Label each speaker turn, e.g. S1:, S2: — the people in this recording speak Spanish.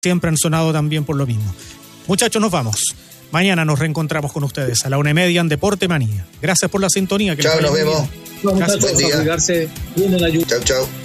S1: siempre han sonado también por lo mismo. Muchachos, nos vamos. Mañana nos reencontramos con ustedes a la 1:30 en Deporte Manía. Gracias por la sintonía.
S2: Chao, nos vemos.
S3: Buen día. Chao, chao.